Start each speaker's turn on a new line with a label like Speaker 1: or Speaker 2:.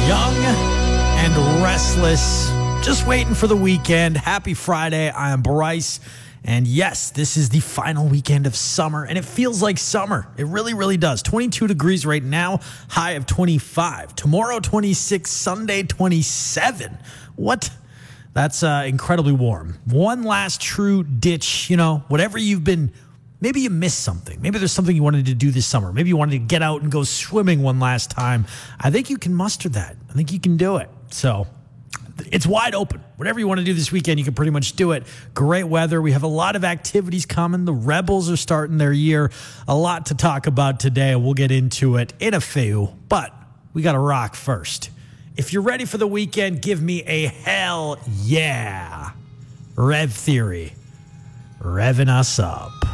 Speaker 1: Young and restless, just waiting for the weekend. Happy Friday. I am Bryce. And yes, this is the final weekend of summer, and it feels like summer. It really, really does. 22 degrees right now, high of 25. Tomorrow, 26. Sunday, 27. What? That's incredibly warm. One last true ditch, whatever you've been. Maybe you missed something. Maybe there's something you wanted to do this summer. Maybe you wanted to get out and go swimming one last time. I think you can muster that. I think you can do it. So it's wide open. Whatever you want to do this weekend, you can pretty much do it. Great weather. We have a lot of activities coming. The Rebels are starting their year. A lot to talk about today. We'll get into it in a few, but we got to rock first. If you're ready for the weekend, give me a hell yeah. Rev Theory. Revving us up.